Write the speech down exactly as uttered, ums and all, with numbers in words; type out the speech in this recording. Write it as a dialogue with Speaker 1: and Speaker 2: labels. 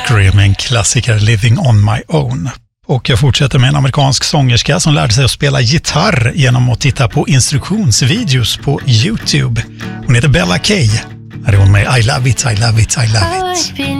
Speaker 1: Factory med en klassiker Living on my own. Och jag fortsätter med en amerikansk sångerska som lärde sig att spela gitarr genom att titta på instruktionsvideos på YouTube. Hon heter Bella Kay. Här är hon med I love it, I love it, I love it.